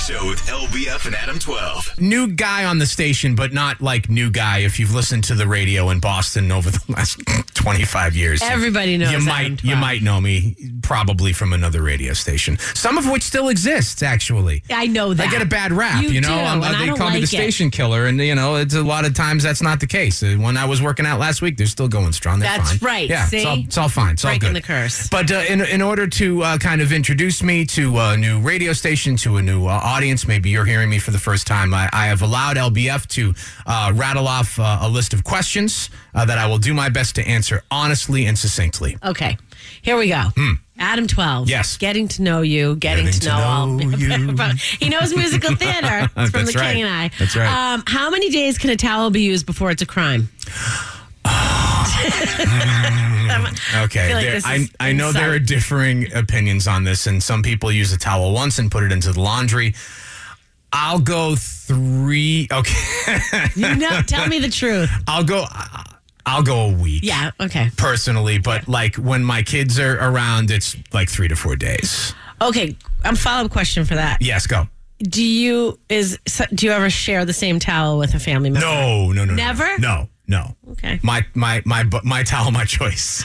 Show with LBF and Adam 12. New guy on the station, but not like new guy. If you've listened to the radio in Boston over the last 25 years, everybody knows. You might know me probably from another radio station, some of which still exists. Actually, I know that. I get a bad rap. You do, and they call me the station killer, and it's a lot of times that's not the case. When I was working out last week, they're still going strong. They're That's fine. right. Yeah, See? it's all fine. It's Breaking all good. the curse. But in order to kind of introduce me to a new radio station, to a new audience, maybe you're hearing me for the first time, I have allowed LBF to rattle off a list of questions that I will do my best to answer honestly and succinctly. Okay, here we go. Adam 12. Yes. Getting to know you. Getting to know all. He knows musical theater. It's from That's the right. King and I. That's right. How many days can a towel be used before it's a crime? Okay, I know there are differing opinions on this, and some people use a towel once and put it into the laundry. I'll go 3. Okay. Tell me the truth. I'll go a week. Yeah, okay. Personally, but like when my kids are around, it's like 3 to 4 days. Okay, follow-up question for that. Yes, go. Do you ever share the same towel with a family member? No. Never? No. Okay. My towel, my choice.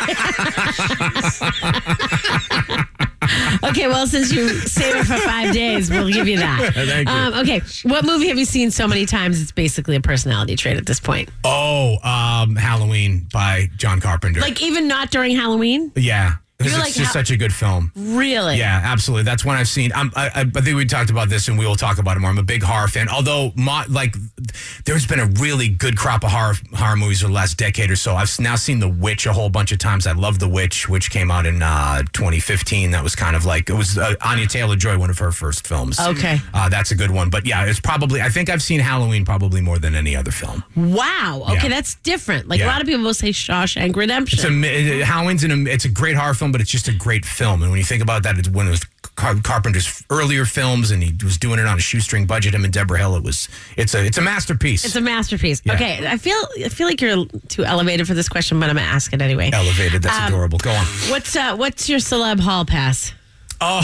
Okay, well, since you save it for 5 days, we'll give you that. Thank you. Okay, what movie have you seen so many times it's basically a personality trait at this point? Halloween by John Carpenter. Like even not during Halloween? Yeah. You're It's like, just such a good film. Really? Yeah, absolutely. That's when I've seen. I think we talked about this, and we will talk about it more. I'm a big horror fan. Although, there's been a really good crop of horror movies over the last decade or so. I've now seen The Witch a whole bunch of times. I love The Witch, which came out in 2015. That was kind of like, it was Anya Taylor-Joy, one of her first films. Okay. That's a good one. But yeah, it's probably, I think I've seen Halloween probably more than any other film. Wow. Okay, Yeah. that's different. Like a lot of people will say Shawshank Redemption. Halloween's it's a great horror film, but it's just a great film. And when you think about that, it's when it was Carpenter's earlier films, and he was doing it on a shoestring budget. Him and Deborah Hill. It's a masterpiece. It's a masterpiece. Yeah. Okay, I feel like you're too elevated for this question, but I'm gonna ask it anyway. Elevated. That's adorable. Go on. What's your celeb hall pass? Oh,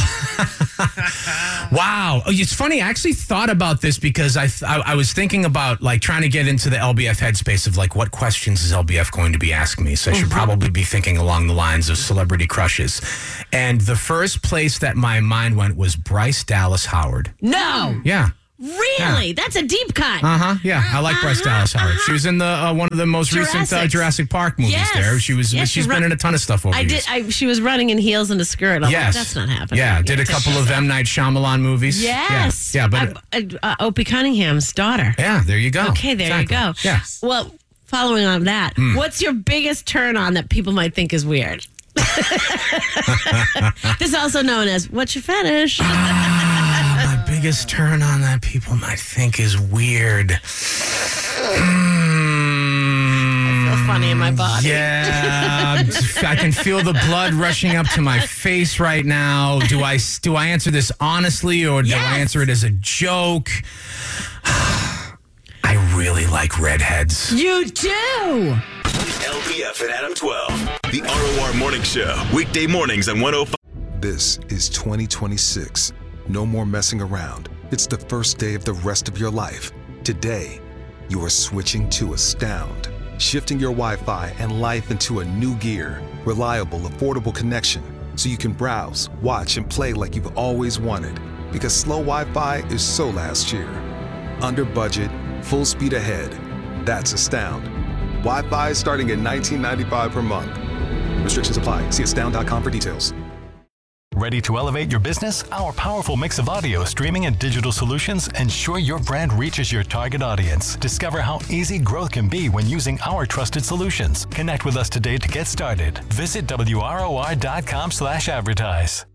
wow. It's funny. I actually thought about this because I was thinking about like trying to get into the LBF headspace of like what questions is LBF going to be asking me. So I should probably be thinking along the lines of celebrity crushes. And the first place that my mind went was Bryce Dallas Howard. No. Yeah. Really? Yeah. That's a deep cut. Yeah, I like Bryce Dallas Howard. She was in the one of the most recent Jurassic Park movies. Yes. There, she's been in a ton of stuff over the years. She was running in heels and a skirt. I'm Yes, like, that's not happening. Yeah, did a couple of M. Night Shyamalan movies. Yes. Yeah, but Opie Cunningham's daughter. yeah, there you go. Okay, there you go. Yeah. Well, following on that, what's your biggest turn on that people might think is weird? This is also known as what's your fetish? My biggest turn on that people might think is weird. I feel funny in my body. Yeah, I can feel the blood rushing up to my face right now. Do I answer this honestly, or do I answer it as a joke? I really like redheads. You do. LBF and Adam 12. The ROR Morning Show. Weekday mornings on 105. This is 2026. No more messing around. It's the first day of the rest of your life. Today, you are switching to Astound, shifting your Wi-Fi and life into a new gear. Reliable, affordable connection, so you can browse, watch, and play like you've always wanted. Because slow Wi-Fi is so last year. Under budget, full speed ahead. That's Astound. Wi-Fi starting at $19.95 per month. Restrictions apply. See astound.com for details. Ready to elevate your business? Our powerful mix of audio, streaming, and digital solutions ensure your brand reaches your target audience. Discover how easy growth can be when using our trusted solutions. Connect with us today to get started. Visit WROR.com/advertise.